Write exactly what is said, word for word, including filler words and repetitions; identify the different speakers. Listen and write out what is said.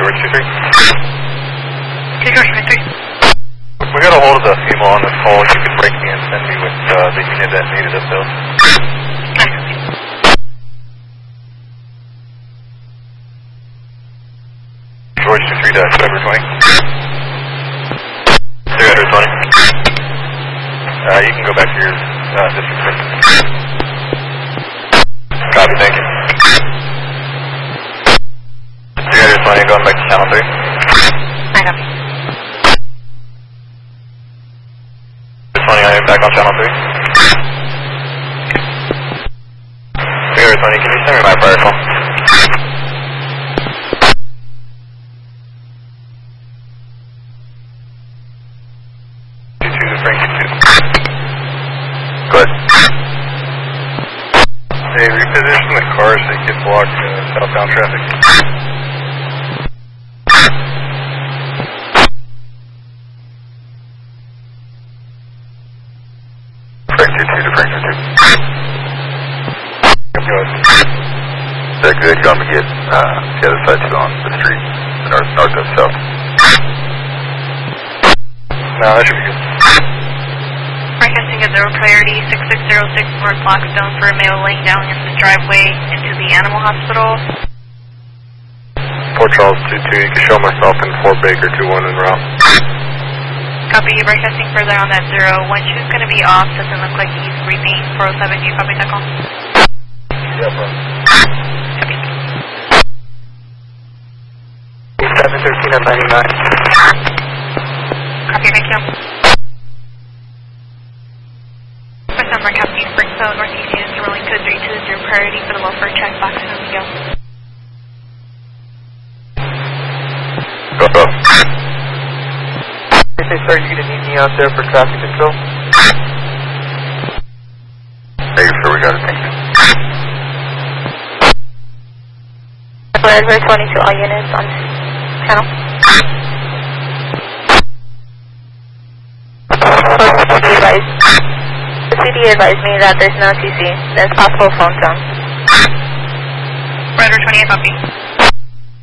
Speaker 1: George two three.
Speaker 2: two George twenty-three.
Speaker 1: We got a hold of the female on this call. You can break me and send me with uh, the unit that needed us though. George two three dash two twenty. two twenty. Uh, you can go back to your uh, district person. Copy, thank you. two twenty, going back to channel three.
Speaker 2: I copy.
Speaker 1: two twenty, I am back on channel three. two twenty, can you send me my prior call? Hey, reposition the car so you can block uh, southbound traffic. Frank two two to Frank two two. Go ahead. Very good, you're going to get uh, the other side two on the street, north, north of south. No, that should be good.
Speaker 2: Broadcasting at zero clarity, six six zero six North Blackstone for a male laying down in the driveway into the animal hospital.
Speaker 1: Port Charles two two, you can show myself in Fort Baker two one en route.
Speaker 2: Copy, broadcasting further on that zero. One shoe's going to be off, doesn't look like he's breathing. four oh seven, do you copy that call?
Speaker 1: Yeah, bro.
Speaker 2: Copy.
Speaker 1: seven thirteen at ninety-nine.
Speaker 2: Copy, thank you. Number Captain Springfield, Northeast units rolling code three two zero, priority for the welfare check box and go.
Speaker 1: Go, go.
Speaker 3: Hey, sir, you gonna need me out there for traffic control?
Speaker 1: Hey, sure, we got it, thank you.
Speaker 2: Red twenty-two, all units on channel. The C D advised me that there's no C C. There's possible phone tone. Red twenty-eight, copy.